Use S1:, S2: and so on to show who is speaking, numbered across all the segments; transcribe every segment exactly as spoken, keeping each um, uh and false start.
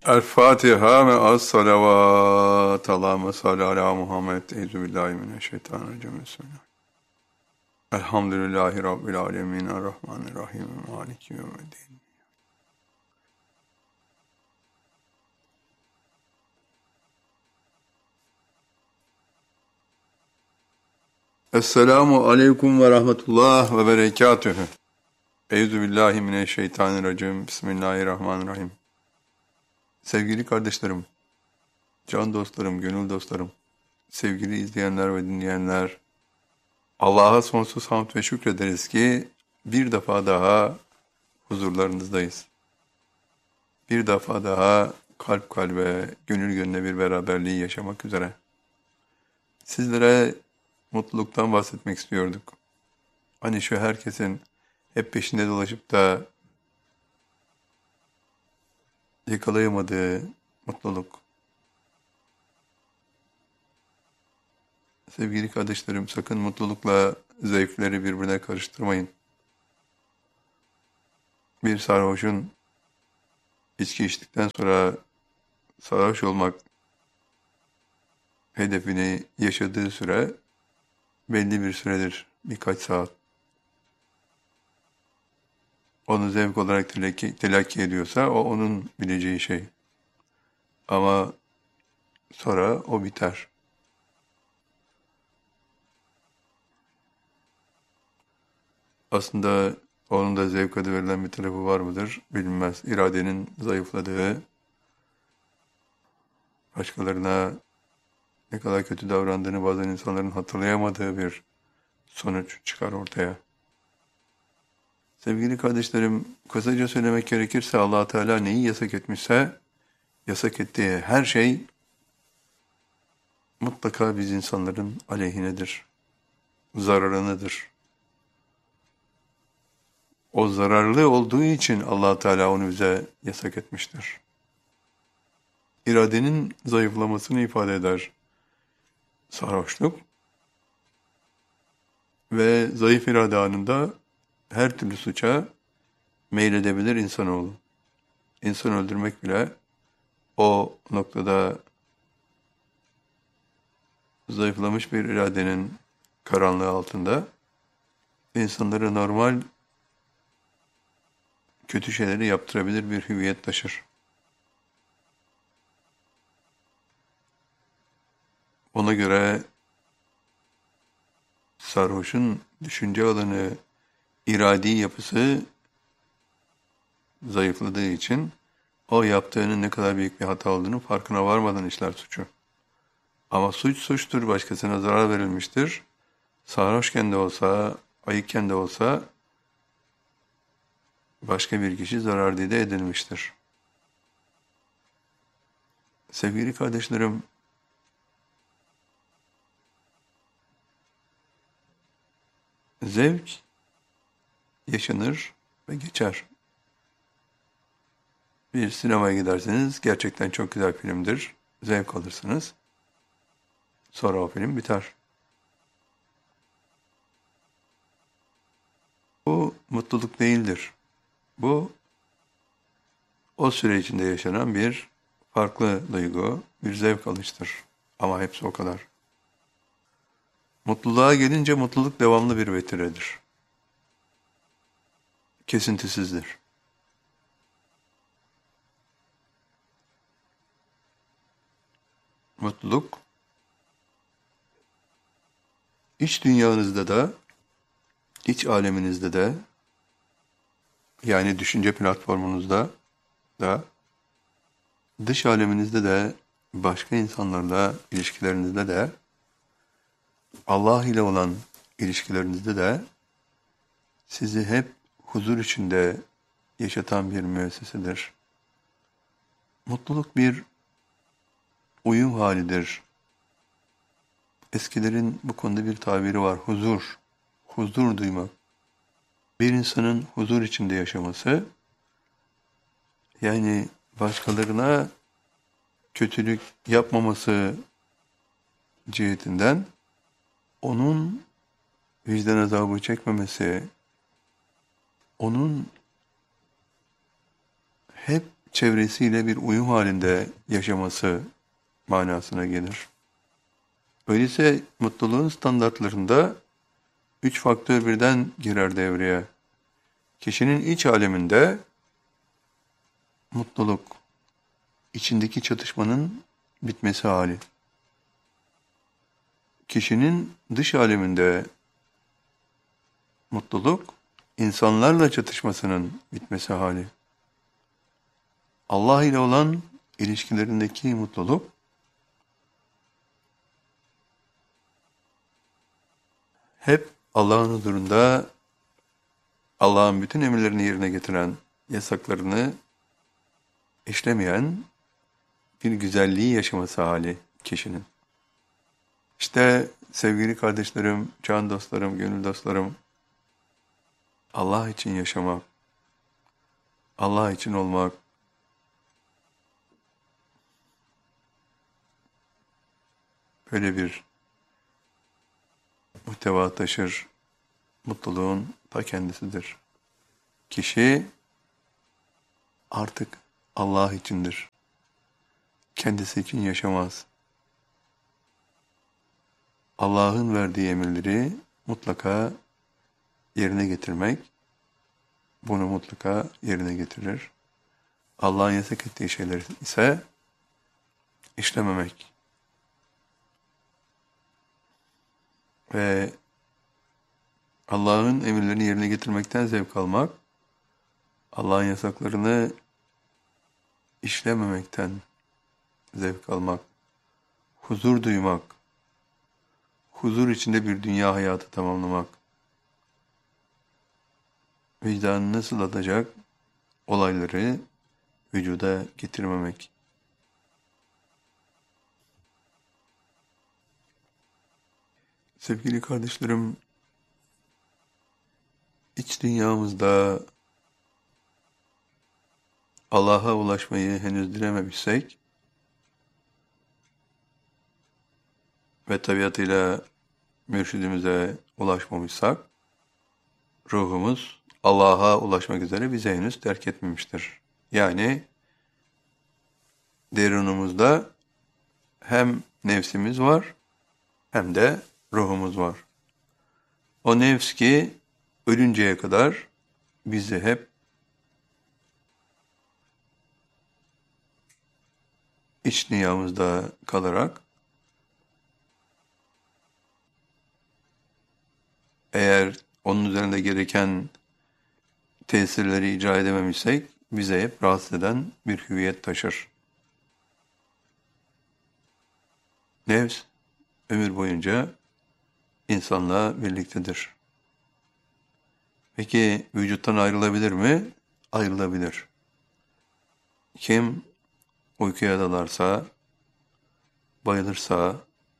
S1: El Fatiha ve az salavat. Allahümme salli ala Muhammed. Euzubillahimineşşeytanirracim. Bismillah. Elhamdülillahi Rabbil alemin. Errahmanirrahim. Maliki yevmiddin. Esselamu aleyküm ve rahmetullah ve berekatühü. Euzubillahimineşşeytanirracim. Bismillahirrahmanirrahim. Sevgili kardeşlerim, can dostlarım, gönül dostlarım, sevgili izleyenler ve dinleyenler, Allah'a sonsuz hamd ve şükrederiz ki bir defa daha huzurlarınızdayız. Bir defa daha kalp kalbe, gönül gönüle bir beraberliği yaşamak üzere. Sizlere mutluluktan bahsetmek istiyorduk. Hani şu herkesin hep peşinde dolaşıp da yakalayamadığı mutluluk. Sevgili kardeşlerim, sakın mutlulukla zevkleri birbirine karıştırmayın. Bir sarhoşun içki içtikten sonra sarhoş olmak hedefini yaşadığı süre belli bir süredir, birkaç saat. Onu zevk olarak telakki, telakki ediyorsa o onun bileceği şey. Ama sonra o biter. Aslında onun da zevk adı verilen bir tarafı var mıdır bilinmez. İradenin zayıfladığı, başkalarına ne kadar kötü davrandığını bazen insanların hatırlayamadığı bir sonuç çıkar ortaya. Sevgili kardeşlerim, kısaca söylemek gerekirse Allah Teala neyi yasak etmişse, yasak ettiği her şey mutlaka biz insanların aleyhinedir, zararınadır. O zararlı olduğu için Allah Teala onu bize yasak etmiştir. İradenin zayıflamasını ifade eder sarhoşluk ve zayıf irade anında her türlü suça meyledebilir insanoğlu. İnsan öldürmek bile o noktada zayıflamış bir iradenin karanlığı altında insanları normal kötü şeyleri yaptırabilir bir hüviyet taşır. Ona göre sarhoşun düşünce alanı, iradi yapısı zayıfladığı için o yaptığının ne kadar büyük bir hata olduğunu farkına varmadan işler suçu. Ama suç suçtur, başkasına zarar verilmiştir. Sarhoşken de olsa, ayıkken de olsa başka bir kişi zarar dide edilmiştir. Sevgili kardeşlerim, zevk yaşanır ve geçer. Bir sinemaya giderseniz gerçekten çok güzel filmdir, zevk alırsınız. Sonra o film biter. Bu mutluluk değildir. Bu o süre içinde yaşanan bir farklı duygu, bir zevk alıştır. Ama hepsi o kadar. Mutluluğa gelince mutluluk devamlı bir vetiredir. Kesintisizdir. Mutluluk, iç dünyanızda da, iç aleminizde de, yani düşünce platformunuzda da, dış aleminizde de, başka insanlarla ilişkilerinizde de, Allah ile olan ilişkilerinizde de sizi hep huzur içinde yaşatan bir müessesedir. Mutluluk bir uyum halidir. Eskilerin bu konuda bir tabiri var, huzur. Huzur duymak. Bir insanın huzur içinde yaşaması, yani başkalarına kötülük yapmaması cihetinden onun vicdan azabı çekmemesi, onun hep çevresiyle bir uyum halinde yaşaması manasına gelir. Öyleyse mutluluğun standartlarında üç faktör birden girer devreye. Kişinin iç aleminde mutluluk, içindeki çatışmanın bitmesi hali. Kişinin dış aleminde mutluluk, insanlarla çatışmasının bitmesi hali. Allah ile olan ilişkilerindeki mutluluk, hep Allah'ın huzurunda Allah'ın bütün emirlerini yerine getiren, yasaklarını işlemeyen bir güzelliği yaşaması hali kişinin. İşte sevgili kardeşlerim, can dostlarım, gönül dostlarım, Allah için yaşamak, Allah için olmak, böyle bir muhteva taşır, mutluluğun ta kendisidir. Kişi artık Allah içindir. Kendisi için yaşamaz. Allah'ın verdiği emirleri mutlaka yerine getirmek, bunu mutlaka yerine getirir. Allah'ın yasak ettiği şeyler ise işlememek. Ve Allah'ın emirlerini yerine getirmekten zevk almak, Allah'ın yasaklarını işlememekten zevk almak, huzur duymak, huzur içinde bir dünya hayatı tamamlamak, vicdanını sızlatacak olayları vücuda getirmemek. Sevgili kardeşlerim, iç dünyamızda Allah'a ulaşmayı henüz dilememişsek ve tabiatıyla mürşidimize ulaşmamışsak, ruhumuz Allah'a ulaşmak üzere bize henüz terk etmemiştir. Yani derinimizde hem nefsimiz var hem de ruhumuz var. O nefs ki ölünceye kadar bizi hep iç dünyamızda kalarak, eğer onun üzerinde gereken tesirleri icra edememişsek, bize hep rahatsız eden bir hüviyet taşır. Nefs, ömür boyunca insanla birliktedir. Peki vücuttan ayrılabilir mi? Ayrılabilir. Kim uykuya dalarsa, bayılırsa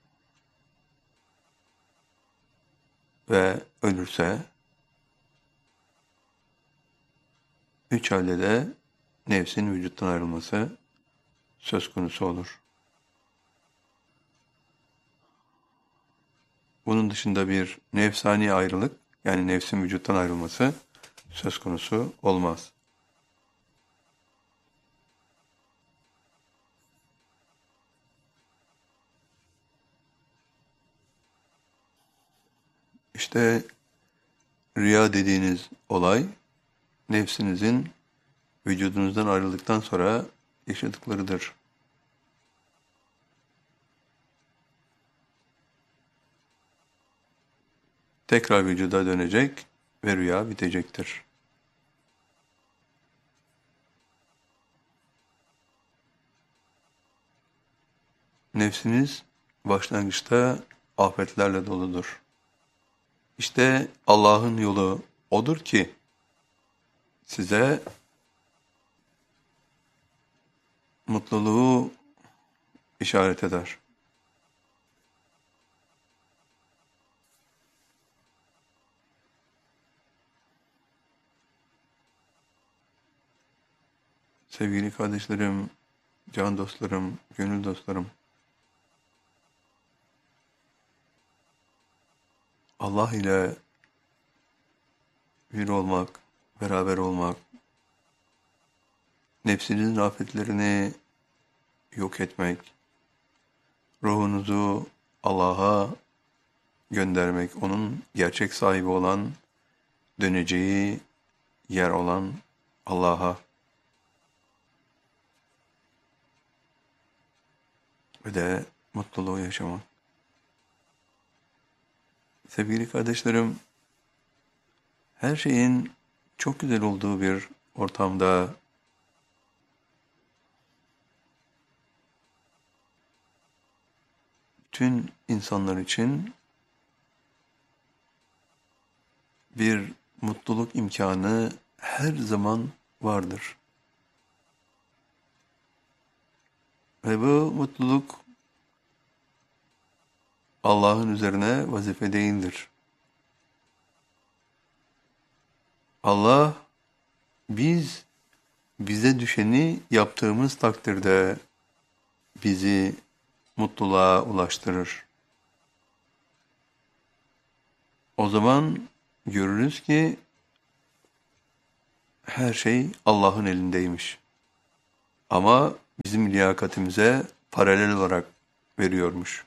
S1: ve ölürse, üç halde de nefsin vücuttan ayrılması söz konusu olur. Bunun dışında bir nefsani ayrılık, yani nefsin vücuttan ayrılması söz konusu olmaz. İşte rüya dediğiniz olay, nefsinizin vücudunuzdan ayrıldıktan sonra yaşadıklarıdır. Tekrar vücuda dönecek ve rüya bitecektir. Nefsiniz başlangıçta afetlerle doludur. İşte Allah'ın yolu odur ki size mutluluğu işaret eder. Sevgili kardeşlerim, can dostlarım, gönül dostlarım, Allah ile bir olmak, beraber olmak, nefsinizin afetlerini yok etmek, ruhunuzu Allah'a göndermek, onun gerçek sahibi olan, döneceği yer olan Allah'a ve de mutluluğu yaşamak. Sevgili kardeşlerim, her şeyin çok güzel olduğu bir ortamda bütün insanlar için bir mutluluk imkanı her zaman vardır. Ve bu mutluluk Allah'ın üzerine vazife değildir. Allah biz bize düşeni yaptığımız takdirde bizi mutluluğa ulaştırır. O zaman görürüz ki her şey Allah'ın elindeymiş. Ama bizim liyakatimize paralel olarak veriyormuş.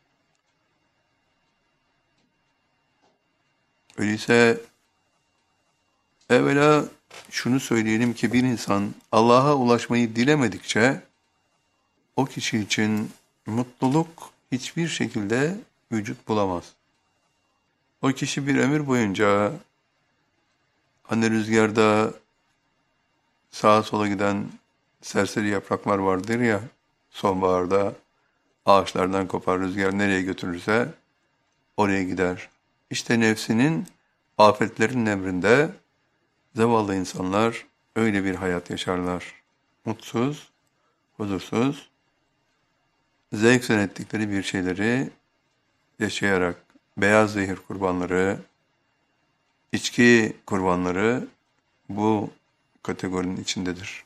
S1: Öyleyse evvela şunu söyleyelim ki bir insan Allah'a ulaşmayı dilemedikçe o kişi için mutluluk hiçbir şekilde vücut bulamaz. O kişi bir ömür boyunca hani rüzgarda sağa sola giden serseri yapraklar vardır ya, sonbaharda ağaçlardan kopar, rüzgar nereye götürürse oraya gider. İşte nefsinin afetlerin emrinde zavallı insanlar öyle bir hayat yaşarlar. Mutsuz, huzursuz, zevk zannettikleri bir şeyleri yaşayarak beyaz zehir kurbanları, içki kurbanları bu kategorinin içindedir.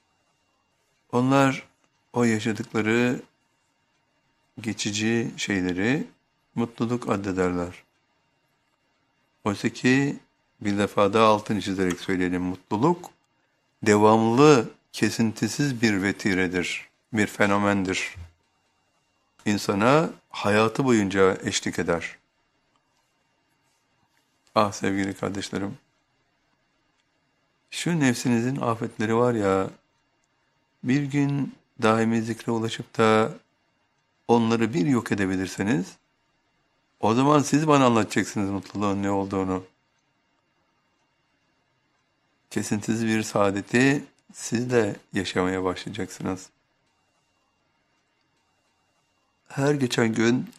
S1: Onlar o yaşadıkları geçici şeyleri mutluluk addederler. Oysa ki bir defa daha altını çizerek söyleyelim, mutluluk devamlı, kesintisiz bir vetiredir, bir fenomendir. İnsana hayatı boyunca eşlik eder. Ah sevgili kardeşlerim, şu nefsinizin afetleri var ya, bir gün daimi zikre ulaşıp da onları bir yok edebilirseniz, o zaman siz bana anlatacaksınız mutluluğun ne olduğunu. Kesintisiz bir saadeti siz de yaşamaya başlayacaksınız. Her geçen gün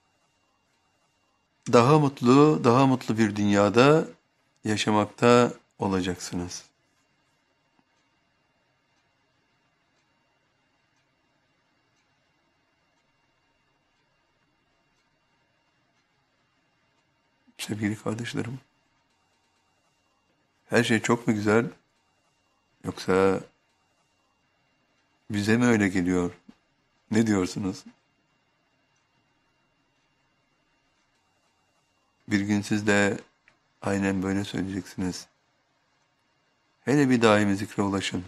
S1: daha mutlu, daha mutlu bir dünyada yaşamakta olacaksınız. Sevgili kardeşlerim, her şey çok mu güzel, yoksa bize mi öyle geliyor? Ne diyorsunuz? Bir gün siz de aynen böyle söyleyeceksiniz. Hele bir daimi zikre ulaşın.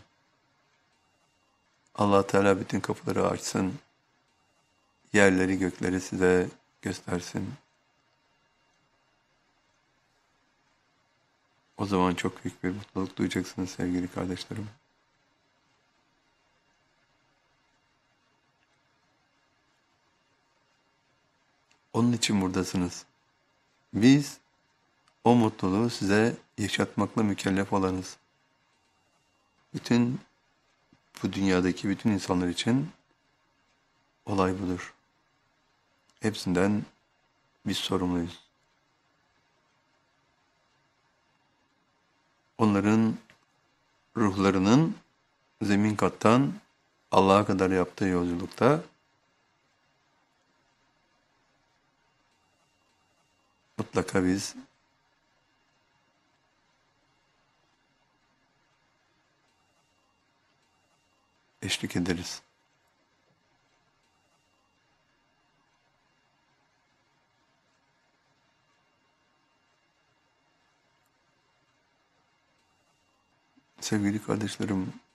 S1: Allah Teala bütün kapıları açsın. Yerleri gökleri size göstersin. O zaman çok büyük bir mutluluk duyacaksınız sevgili kardeşlerim. Onun için buradasınız. Biz o mutluluğu size yaşatmakla mükellef olanız. Bütün bu dünyadaki bütün insanlar için olay budur. Hepsinden biz sorumluyuz. Onların ruhlarının zemin kattan Allah'a kadar yaptığı yolculukta mutlaka biz eşlik ederiz. Sevgili kardeşlerim,